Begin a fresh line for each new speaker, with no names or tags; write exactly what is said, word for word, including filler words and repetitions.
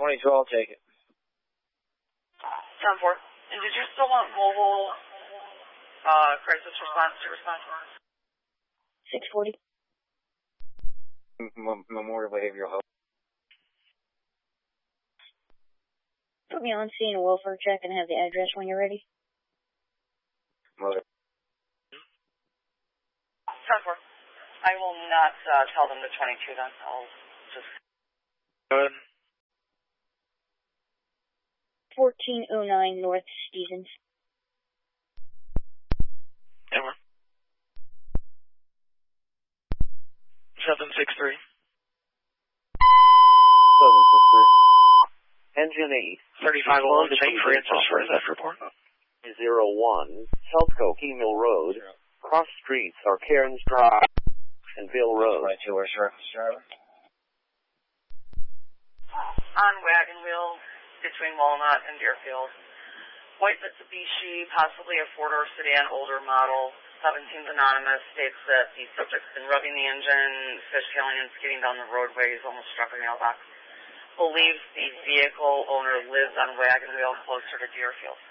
twenty-two, I'll take it.
ten four. And did you still want mobile uh, crisis response to respond to us?
six forty.
M Memorial Behavioral Health.
Put me on scene a welfare check and have the address when you're ready.
Mother.
ten four. I will not uh, tell them the twenty-two then. I'll just...
Good.
fourteen oh nine North Stevens.
Ever. seven six three.
seven six three.
Engine eight.
thirty-five oh one, Saint Francis for that report.
zero one, Healthco, Mill Road. Cross streets are Cairns Drive and Bill Road.
twenty-two, where's your reference driver?
On wagon wheel between Walnut and Deerfield. White Mitsubishi, possibly a four-door sedan, older model. seventeen's anonymous, states that the subject's been rubbing the engine, fishtailing and skidding down the roadways, almost struck a mailbox. Believes the vehicle owner lives on wagon wheel closer to Deerfield.